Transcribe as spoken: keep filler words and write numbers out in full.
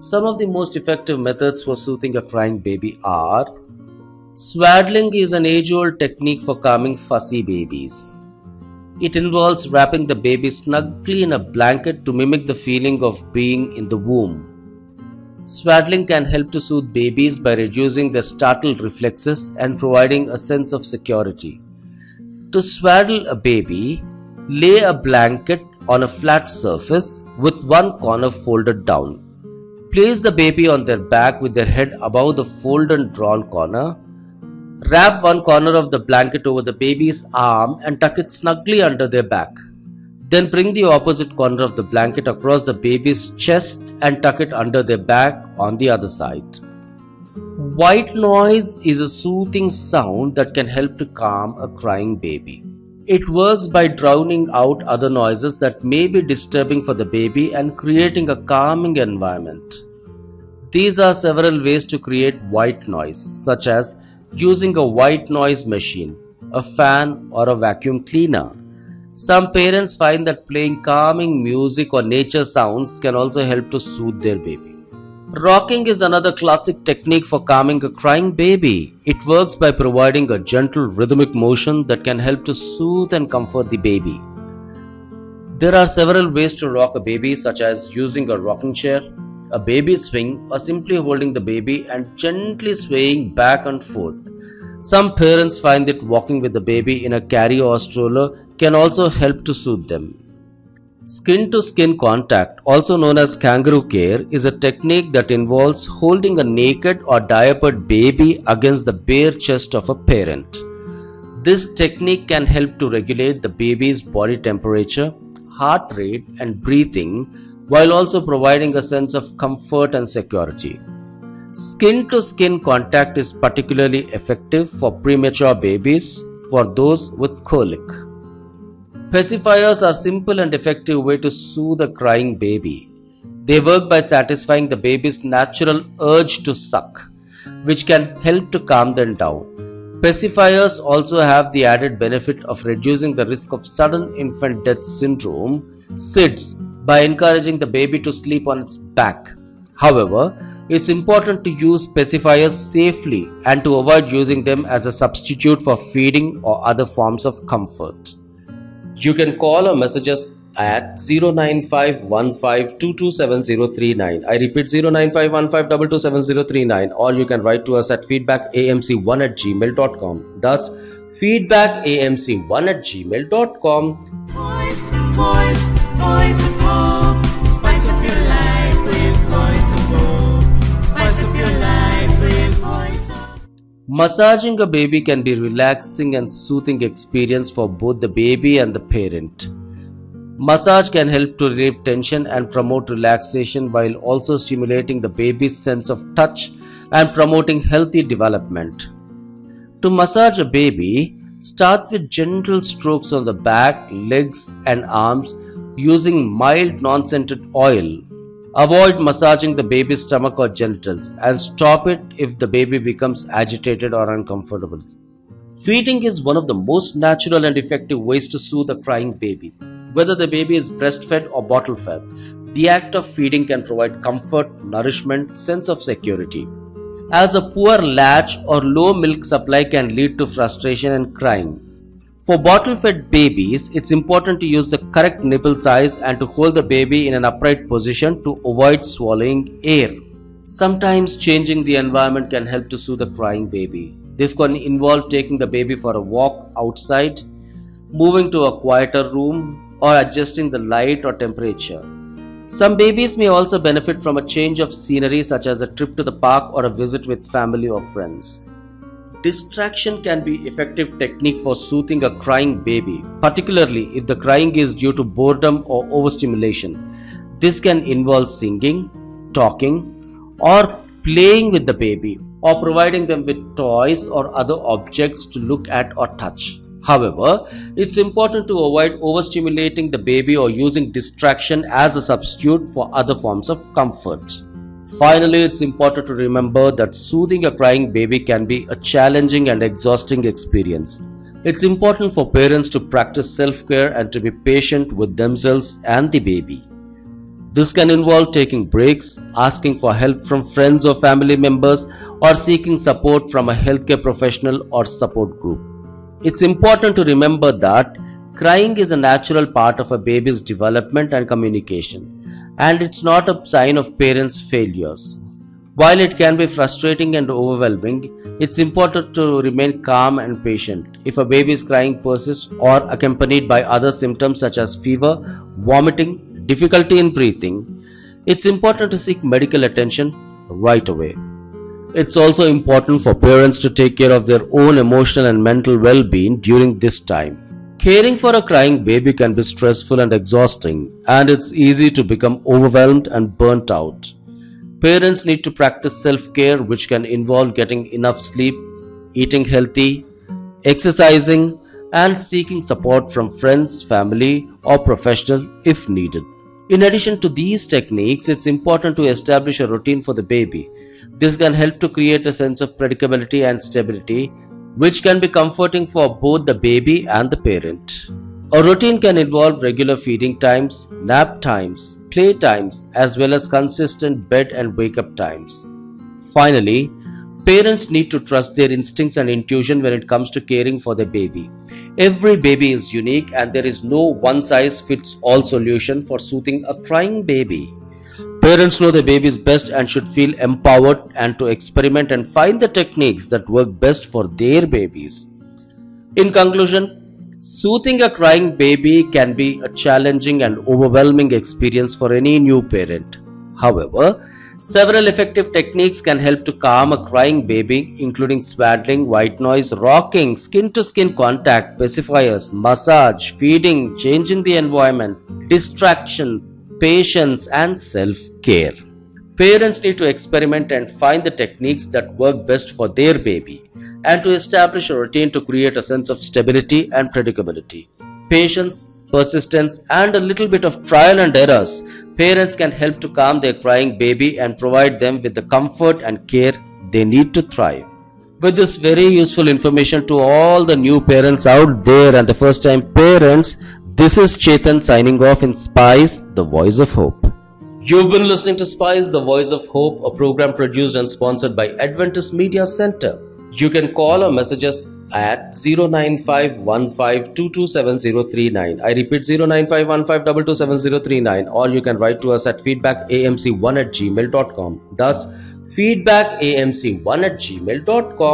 Some of the most effective methods for soothing a crying baby are: swaddling is an age-old technique for calming fussy babies. It involves wrapping the baby snugly in a blanket to mimic the feeling of being in the womb. Swaddling can help to soothe babies by reducing their startled reflexes and providing a sense of security. To swaddle a baby, lay a blanket on a flat surface with one corner folded down. Place the baby on their back with their head above the folded drawn corner. Wrap one corner of the blanket over the baby's arm and tuck it snugly under their back. Then bring the opposite corner of the blanket across the baby's chest and tuck it under their back on the other side. White noise is a soothing sound that can help to calm a crying baby. It works by drowning out other noises that may be disturbing for the baby and creating a calming environment. These are several ways to create white noise, such as using a white noise machine, a fan, or a vacuum cleaner. Some parents find that playing calming music or nature sounds can also help to soothe their baby. Rocking is another classic technique for calming a crying baby. It works by providing a gentle rhythmic motion that can help to soothe and comfort the baby. There are several ways to rock a baby, such as using a rocking chair, a baby swing, or simply holding the baby and gently swaying back and forth. Some parents find that walking with the baby in a carrier or stroller can also help to soothe them. Skin-to-skin contact, also known as kangaroo care, is a technique that involves holding a naked or diapered baby against the bare chest of a parent. This technique can help to regulate the baby's body temperature, heart rate, and breathing, while also providing a sense of comfort and security. Skin-to-skin contact is particularly effective for premature babies, for those with colic. Pacifiers are simple and effective way to soothe a crying baby. They work by satisfying the baby's natural urge to suck, which can help to calm them down. Pacifiers also have the added benefit of reducing the risk of sudden infant death syndrome, S I D S, by encouraging the baby to sleep on its back. However, it's important to use pacifiers safely and to avoid using them as a substitute for feeding or other forms of comfort. You can call or message us at zero nine five one five two two seven zero three nine. I repeat, zero nine five one five two two seven zero three nine, or you can write to us at feedback a m c one at gmail dot com. That's feedback a m c one at gmail dot com. Voice, voice, voice of hope. Spice up your life with voice of hope. Spice up your life with voice of hope. Massaging a baby can be a relaxing and soothing experience for both the baby and the parent. Massage can help to relieve tension and promote relaxation while also stimulating the baby's sense of touch and promoting healthy development. To massage a baby, start with gentle strokes on the back, legs, and arms using mild non-scented oil. Avoid massaging the baby's stomach or genitals and stop it if the baby becomes agitated or uncomfortable. Feeding is one of the most natural and effective ways to soothe a crying baby. Whether the baby is breastfed or bottle fed, the act of feeding can provide comfort, nourishment, sense of security. As a poor latch or low milk supply can lead to frustration and crying. For bottle-fed babies, it's important to use the correct nipple size and to hold the baby in an upright position to avoid swallowing air. Sometimes changing the environment can help to soothe a crying baby. This can involve taking the baby for a walk outside, moving to a quieter room, or adjusting the light or temperature. Some babies may also benefit from a change of scenery, such as a trip to the park or a visit with family or friends. Distraction can be an effective technique for soothing a crying baby, particularly if the crying is due to boredom or overstimulation. This can involve singing, talking, or playing with the baby, or providing them with toys or other objects to look at or touch. However, it's important to avoid overstimulating the baby or using distraction as a substitute for other forms of comfort. Finally, it's important to remember that soothing a crying baby can be a challenging and exhausting experience. It's important for parents to practice self-care and to be patient with themselves and the baby. This can involve taking breaks, asking for help from friends or family members, or seeking support from a healthcare professional or support group. It's important to remember that crying is a natural part of a baby's development and communication, and it's not a sign of parents' failures. While it can be frustrating and overwhelming, it's important to remain calm and patient. If a baby's crying persists or accompanied by other symptoms such as fever, vomiting, difficulty in breathing, it's important to seek medical attention right away. It's also important for parents to take care of their own emotional and mental well-being during this time. Caring for a crying baby can be stressful and exhausting, and it's easy to become overwhelmed and burnt out. Parents need to practice self-care, which can involve getting enough sleep, eating healthy, exercising, and seeking support from friends, family, or professionals if needed. In addition to these techniques, it's important to establish a routine for the baby. This can help to create a sense of predictability and stability, which can be comforting for both the baby and the parent. A routine can involve regular feeding times, nap times, play times, as well as consistent bed and wake up times. Finally, parents need to trust their instincts and intuition when it comes to caring for their baby. Every baby is unique, and there is no one-size-fits-all solution for soothing a crying baby. Parents know their babies best and should feel empowered and to experiment and find the techniques that work best for their babies. In conclusion, soothing a crying baby can be a challenging and overwhelming experience for any new parent. However, several effective techniques can help to calm a crying baby, including swaddling, white noise, rocking, skin-to-skin contact, pacifiers, massage, feeding, changing the environment, distraction, patience, and self-care. Parents need to experiment and find the techniques that work best for their baby, and to establish a routine to create a sense of stability and predictability. Patience, persistence, and a little bit of trial and errors, parents can help to calm their crying baby and provide them with the comfort and care they need to thrive. With this very useful information to all the new parents out there and the first time parents, this is Chetan signing off in Spice, the Voice of Hope. You've been listening to Spice, the Voice of Hope, a program produced and sponsored by Adventist Media Center. You can call or message us at zero nine five one five two two seven zero three nine. I repeat, zero nine five one five two two seven zero three nine, or you can write to us at feedback a m c one at gmail dot com. That's feedback a m c one at gmail dot com.